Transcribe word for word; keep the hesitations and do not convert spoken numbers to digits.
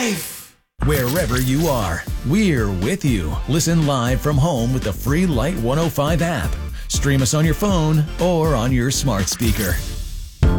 life. Wherever you are, we're with you. Listen live from home with the free Light one oh five app. Stream us on your phone or on your smart speaker.